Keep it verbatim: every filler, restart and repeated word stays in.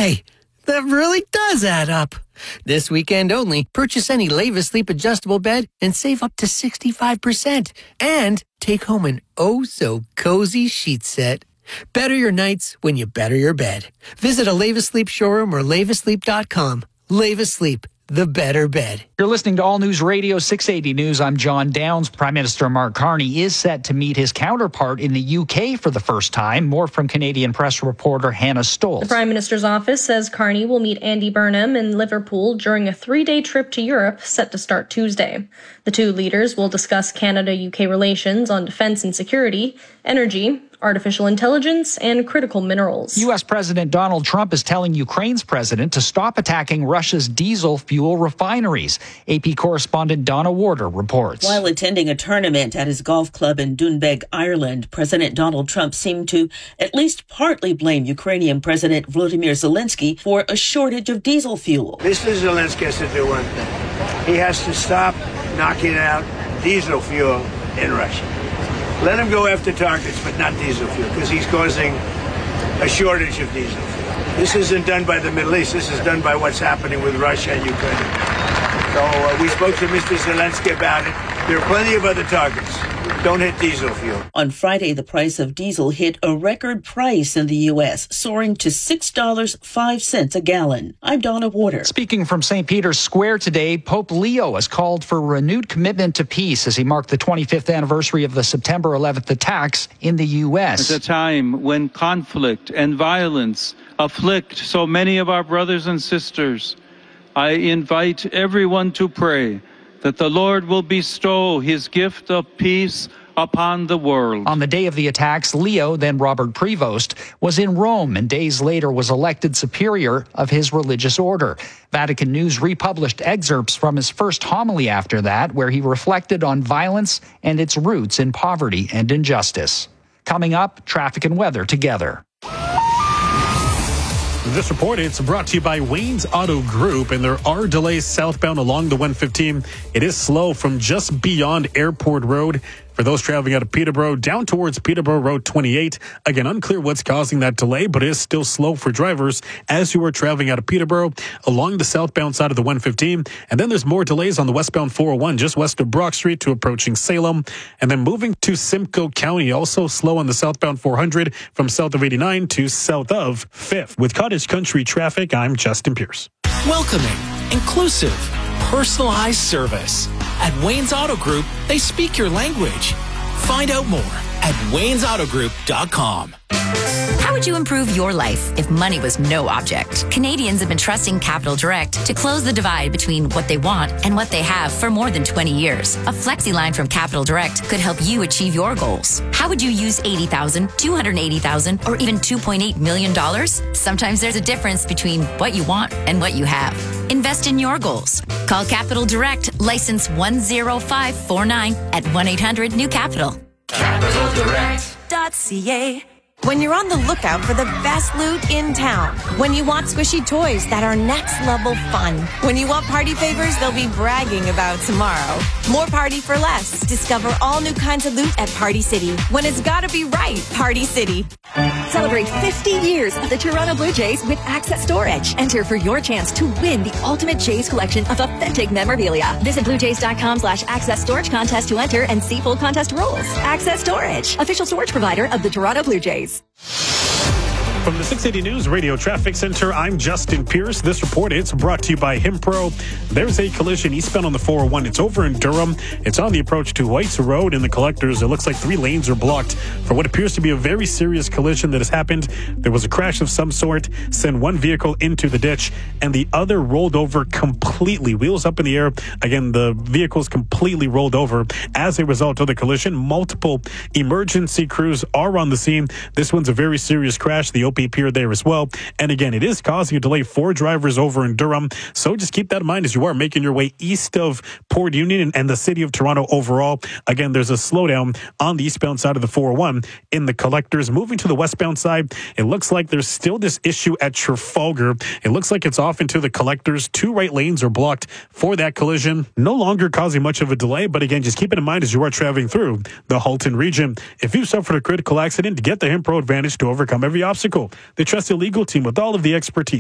Hey, that really does add up. This weekend only, purchase any Leva Sleep adjustable bed and save up to sixty-five percent. And take home an oh-so-cozy sheet set. Better your nights when you better your bed. Visit a Leva Sleep showroom or leva sleep dot com. Leva Sleep, the better bed. You're listening to All News Radio six eighty News. I'm John Downs. Prime Minister Mark Carney is set to meet his counterpart in the U K for the first time. More from Canadian press reporter Hannah Stoltz. The Prime Minister's office says Carney will meet Andy Burnham in Liverpool during a three-day trip to Europe set to start Tuesday. The two leaders will discuss Canada-U K relations on defense and security, energy, artificial intelligence, and critical minerals. U S. President Donald Trump is telling Ukraine's president to stop attacking Russia's diesel fuel refineries. A P correspondent Donna Warder reports. While attending a tournament at his golf club in Doonbeg, Ireland, President Donald Trump seemed to at least partly blame Ukrainian President Volodymyr Zelensky for a shortage of diesel fuel. Mister Zelensky has to do one thing. He has to stop knocking out diesel fuel in Russia. Let him go after targets, but not diesel fuel, because he's causing a shortage of diesel fuel. This isn't done by the Middle East. This is done by what's happening with Russia and Ukraine. So uh, we spoke to Mister Zelensky about it. There are plenty of other targets. Don't hit diesel fuel. On Friday, the price of diesel hit a record price in the U S, soaring to six dollars and five cents a gallon. I'm Donna Warder. Speaking from Saint Peter's Square today, Pope Leo has called for renewed commitment to peace as he marked the twenty-fifth anniversary of the September eleventh attacks in the U S. At a time when conflict and violence afflict so many of our brothers and sisters, I invite everyone to pray that the Lord will bestow his gift of peace upon the world. On the day of the attacks, Leo, then Robert Prevost, was in Rome and days later was elected superior of his religious order. Vatican News republished excerpts from his first homily after that, where he reflected on violence and its roots in poverty and injustice. Coming up, traffic and weather together. This report is brought to you by Wayne's Auto Group, and there are delays southbound along the one fifteen. It is slow from just beyond Airport Road. For those traveling out of Peterborough, down towards Peterborough Road twenty-eight. Again, unclear what's causing that delay, but it is still slow for drivers as you are traveling out of Peterborough along the southbound side of the one fifteen. And then there's more delays on the westbound four oh one just west of Brock Street to approaching Salem. And then moving to Simcoe County, also slow on the southbound four hundred from south of eighty-nine to south of fifth. With Cottage Country traffic, I'm Justin Pierce. Welcoming, inclusive, personalized service. At Wayne's Auto Group, they speak your language. Find out more at waynes auto group dot com. How would you improve your life if money was no object? Canadians have been trusting Capital Direct to close the divide between what they want and what they have for more than twenty years. A flexi line from Capital Direct could help you achieve your goals. How would you use eighty thousand dollars, two hundred eighty thousand dollars, or even two point eight million dollars? Sometimes there's a difference between what you want and what you have. Invest in your goals. Call Capital Direct, license one zero five four nine at one eight hundred new capital. capital direct dot c a. When you're on the lookout for the best loot in town. When you want squishy toys that are next level fun. When you want party favors they'll be bragging about tomorrow. More party for less. Discover all new kinds of loot at Party City. When it's gotta be right, Party City. Celebrate fifty years of the Toronto Blue Jays with Access Storage. Enter for your chance to win the ultimate Jays collection of authentic memorabilia. Visit bluejays.com slash access storage contest to enter and see full contest rules. Access Storage, official storage provider of the Toronto Blue Jays. From the six eighty News Radio Traffic Center, I'm Justin Pierce. This report is brought to you by Himpro. There's a collision eastbound on the four oh one. It's over in Durham. It's on the approach to White's Road in the Collectors. It looks like three lanes are blocked for what appears to be a very serious collision that has happened. There was a crash of some sort, sent one vehicle into the ditch, and the other rolled over completely. Wheels up in the air. Again, the vehicle's completely rolled over as a result of the collision. Multiple emergency crews are on the scene. This one's a very serious crash. The O P Pier there as well. And again, it is causing a delay for drivers over in Durham. So just keep that in mind as you are making your way east of Port Union and the city of Toronto overall. Again, there's a slowdown on the eastbound side of the four oh one in the Collectors. Moving to the westbound side, it looks like there's still this issue at Trafalgar. It looks like it's off into the Collectors. Two right lanes are blocked for that collision. No longer causing much of a delay, but again, just keep it in mind as you are traveling through the Halton region. If you suffered a critical accident, get the Himpro Advantage to overcome every obstacle. The trusted legal team with all of the expertise.